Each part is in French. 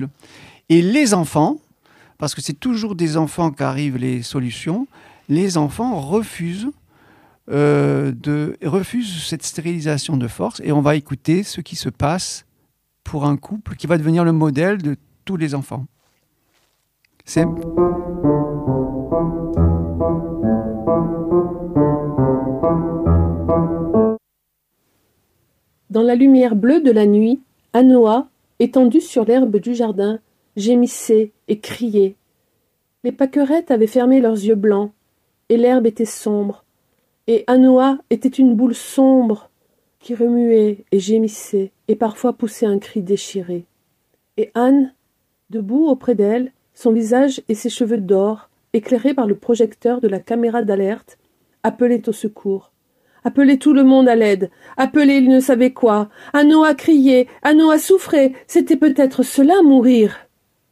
Et les enfants, parce que c'est toujours des enfants qu'arrivent les solutions, les enfants refusent cette stérilisation de force et on va écouter ce qui se passe pour un couple qui va devenir le modèle de tous les enfants. C'est... Dans la lumière bleue de la nuit, Anoa, étendue sur l'herbe du jardin, gémissait et criait. Les pâquerettes avaient fermé leurs yeux blancs, et l'herbe était sombre, et Anoa était une boule sombre qui remuait et gémissait, et parfois poussait un cri déchiré. Et Anne, debout auprès d'elle, son visage et ses cheveux d'or, éclairés par le projecteur de la caméra d'alerte, appelait au secours. Appelait tout le monde à l'aide, appelait il ne savait quoi. Anoa criait, Anoa souffrait, c'était peut-être cela mourir.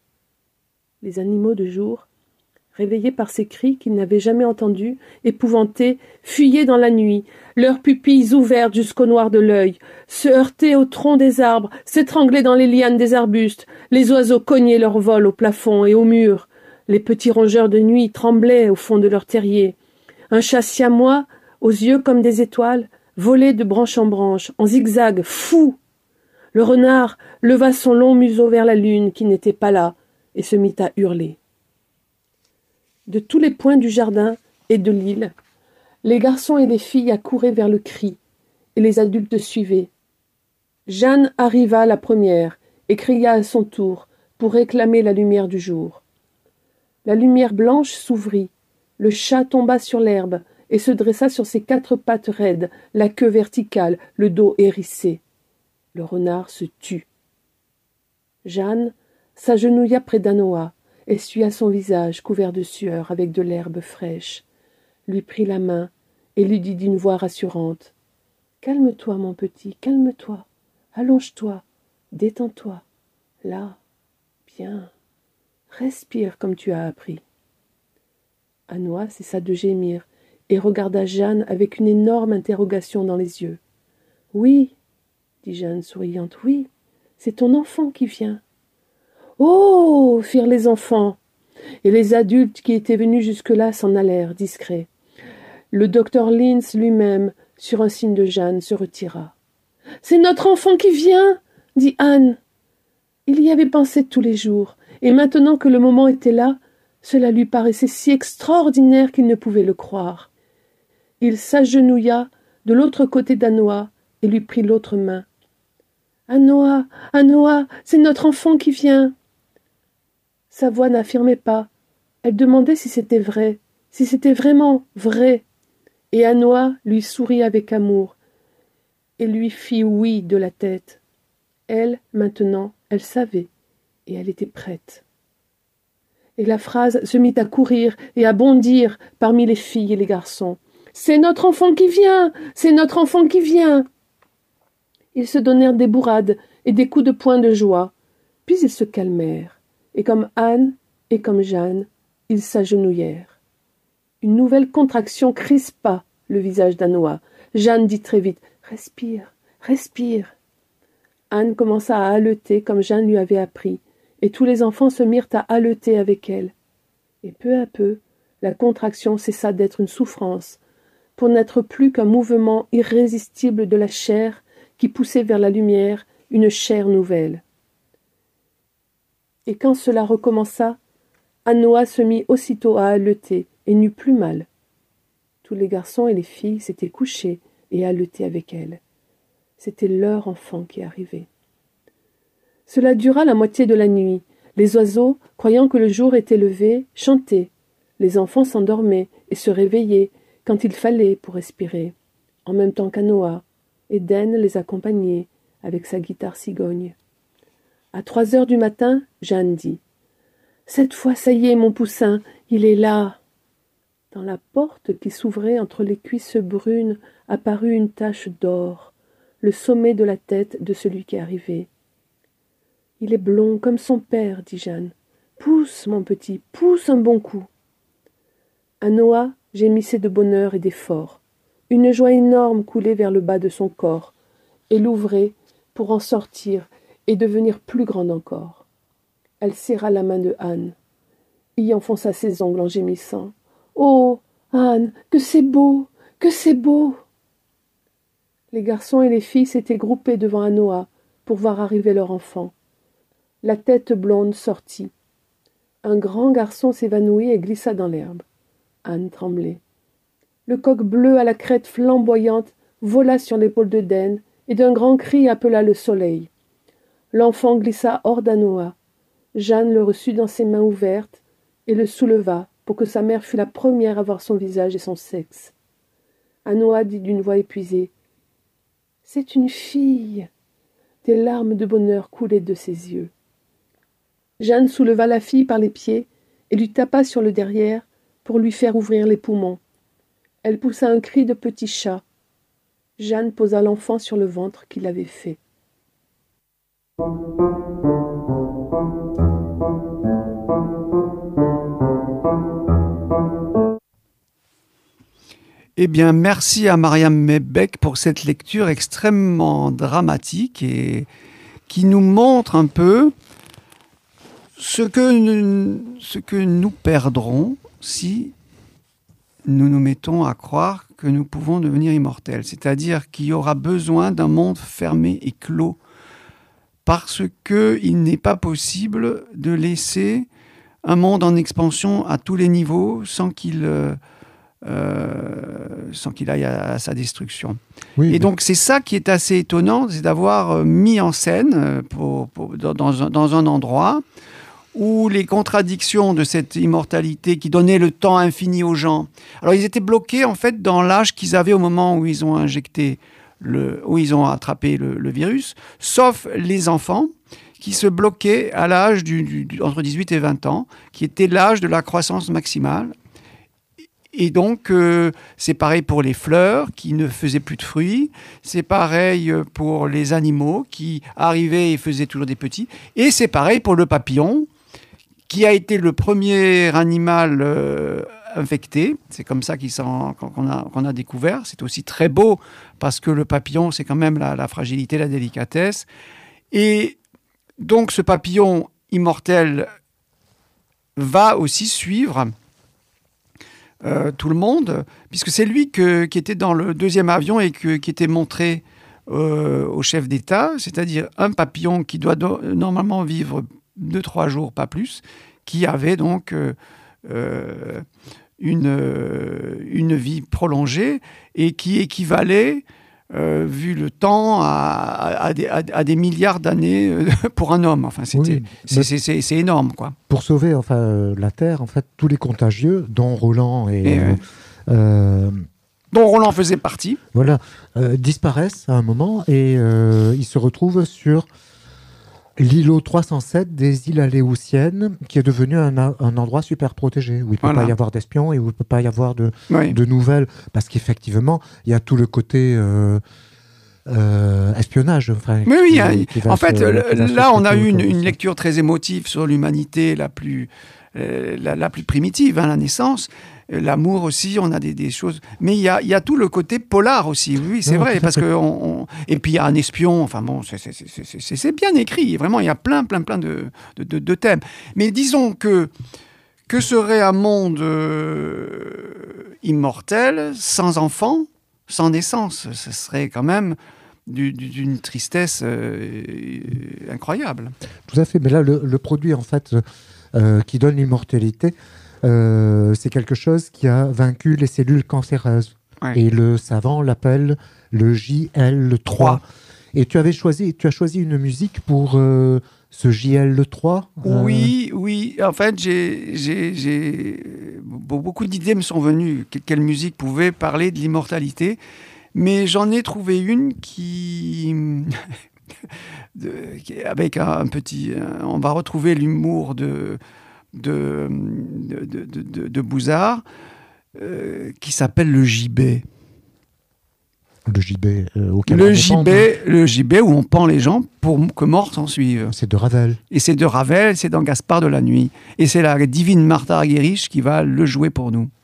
Les animaux de jour, réveillés par ces cris qu'ils n'avaient jamais entendus, épouvantés, fuyaient dans la nuit, leurs pupilles ouvertes jusqu'au noir de l'œil, se heurtaient au tronc des arbres, s'étranglaient dans les lianes des arbustes, les oiseaux cognaient leur vol au plafond et au mur, les petits rongeurs de nuit tremblaient au fond de leur terrier. Un chat siamois, aux yeux comme des étoiles, volait de branche en branche, en zigzag, fou. Le renard leva son long museau vers la lune qui n'était pas là, et se mit à hurler. De tous les points du jardin et de l'île, les garçons et les filles accouraient vers le cri, et les adultes suivaient. Jeanne arriva la première, et cria à son tour, pour réclamer la lumière du jour. La lumière blanche s'ouvrit, le chat tomba sur l'herbe, et se dressa sur ses 4 pattes raides, la queue verticale, le dos hérissé. Le renard se tut. Jeanne s'agenouilla près d'Anoa, essuya son visage couvert de sueur avec de l'herbe fraîche, lui prit la main et lui dit d'une voix rassurante « Calme-toi, mon petit, calme-toi, allonge-toi, détends-toi, là, bien, respire comme tu as appris. » Anoa cessa de gémir et regarda Jeanne avec une énorme interrogation dans les yeux. « Oui, dit Jeanne souriante, « oui, c'est ton enfant qui vient. »« Oh » firent les enfants, et les adultes qui étaient venus jusque-là s'en allèrent, discrets. Le docteur Linz lui-même, sur un signe de Jeanne, se retira. « C'est notre enfant qui vient » dit Anne. Il y avait pensé tous les jours, et maintenant que le moment était là, cela lui paraissait si extraordinaire qu'il ne pouvait le croire. Il s'agenouilla de l'autre côté d'Anoa et lui prit l'autre main. « Anoa, Anoa, c'est notre enfant qui vient !» Sa voix n'affirmait pas. Elle demandait si c'était vrai, si c'était vraiment vrai. Et Anoa lui sourit avec amour et lui fit oui de la tête. Elle, maintenant, elle savait, et elle était prête. Et la phrase se mit à courir et à bondir parmi les filles et les garçons. « C'est notre enfant qui vient! C'est notre enfant qui vient !» Ils se donnèrent des bourrades et des coups de poing de joie, puis ils se calmèrent, et comme Anne et comme Jeanne, ils s'agenouillèrent. Une nouvelle contraction crispa le visage d'Anoa. Jeanne dit très vite « Respire, respire !» Anne commença à haleter comme Jeanne lui avait appris, et tous les enfants se mirent à haleter avec elle. Et peu à peu, la contraction cessa d'être une souffrance, pour n'être plus qu'un mouvement irrésistible de la chair qui poussait vers la lumière une chair nouvelle. Et quand cela recommença, Anoa se mit aussitôt à haleter et n'eut plus mal. Tous les garçons et les filles s'étaient couchés et haletaient avec elle. C'était leur enfant qui arrivait. Cela dura la moitié de la nuit. Les oiseaux, croyant que le jour était levé, chantaient. Les enfants s'endormaient et se réveillaient quand il fallait pour respirer, en même temps qu'Anoa, et Den les accompagnait avec sa guitare cigogne. À 3 heures du matin, Jeanne dit « Cette fois, ça y est, mon poussin, il est là !» Dans la porte qui s'ouvrait entre les cuisses brunes apparut une tache d'or, le sommet de la tête de celui qui arrivait. « Il est blond comme son père, » dit Jeanne. « Pousse, mon petit, pousse un bon coup. » Anoa gémissait de bonheur et d'effort. Une joie énorme coulait vers le bas de son corps, et l'ouvrait pour en sortir et devenir plus grande encore. Elle serra la main de Anne, y enfonça ses ongles en gémissant. « Oh, Anne, que c'est beau, que c'est beau !» Les garçons et les filles s'étaient groupés devant Anoa pour voir arriver leur enfant. La tête blonde sortit. Un grand garçon s'évanouit et glissa dans l'herbe. Anne tremblait. Le coq bleu à la crête flamboyante vola sur l'épaule de Den et d'un grand cri appela le soleil. L'enfant glissa hors d'Anoa. Jeanne le reçut dans ses mains ouvertes et le souleva pour que sa mère fût la première à voir son visage et son sexe. Anoa dit d'une voix épuisée : « C'est une fille !» Des larmes de bonheur coulaient de ses yeux. Jeanne souleva la fille par les pieds et lui tapa sur le derrière pour lui faire ouvrir les poumons. Elle poussa un cri de petit chat. Jeanne posa l'enfant sur le ventre qu'il avait fait. Eh bien, merci à Mariam Mebec pour cette lecture extrêmement dramatique et qui nous montre un peu ce que nous perdrons si nous nous mettons à croire que nous pouvons devenir immortels. C'est-à-dire qu'il y aura besoin d'un monde fermé et clos parce qu'il n'est pas possible de laisser un monde en expansion à tous les niveaux sans qu'il aille à sa destruction. Oui, et donc c'est ça qui est assez étonnant, c'est d'avoir mis en scène dans un endroit où les contradictions de cette immortalité qui donnait le temps infini aux gens. Alors ils étaient bloqués en fait dans l'âge qu'ils avaient au moment où ils ont attrapé le virus, sauf les enfants qui se bloquaient à l'âge entre 18 et 20 ans, qui était l'âge de la croissance maximale. Et donc, c'est pareil pour les fleurs qui ne faisaient plus de fruits. C'est pareil pour les animaux qui arrivaient et faisaient toujours des petits. Et c'est pareil pour le papillon qui a été le premier animal infecté. C'est comme ça qu'on a découvert. C'est aussi très beau parce que le papillon, c'est quand même la fragilité, la délicatesse. Et donc, ce papillon immortel va aussi suivre tout le monde, puisque c'est lui qui était dans le deuxième avion et qui était montré au chef d'État, c'est-à-dire un papillon qui doit normalement vivre 2-3 jours, pas plus, qui avait donc une vie prolongée et qui équivalait, vu le temps, à des milliards d'années pour un homme. Enfin, c'est énorme, quoi. Pour sauver la Terre, en fait, tous les contagieux, dont Roland dont Roland faisait partie, disparaissent à un moment et ils se retrouvent sur l'îlot 307 des îles Aléoutiennes, qui est devenu un endroit super protégé, où il ne peut pas y avoir d'espions et où il ne peut pas y avoir de nouvelles, parce qu'effectivement, il y a tout le côté espionnage. Oui, en fait, là, on a eu une lecture très émotive sur l'humanité la plus primitive, la naissance. L'amour aussi, on a des choses. Mais il y a tout le côté polar aussi, oui, c'est vrai. Parce et puis il y a un espion, enfin bon, c'est bien écrit. Vraiment, il y a plein de thèmes. Mais disons que serait un monde immortel, sans enfants, sans naissance? Ce serait quand même d'une tristesse incroyable. Tout à fait. Mais là, le produit, en fait, qui donne l'immortalité, c'est quelque chose qui a vaincu les cellules cancéreuses. Ouais. Et le savant l'appelle le JL3. Et tu as choisi une musique pour ce JL3 Oui. En fait, j'ai beaucoup d'idées me sont venues. Quelle musique pouvait parler de l'immortalité? Mais j'en ai trouvé une qui avec un petit... on va retrouver l'humour de Bouzard, qui s'appelle le gibet. Le gibet le gibet où on pend les gens pour que mort s'en suive. C'est de Ravel. Et c'est de Ravel, c'est dans Gaspard de la Nuit. Et c'est la divine Martha Argerich qui va le jouer pour nous.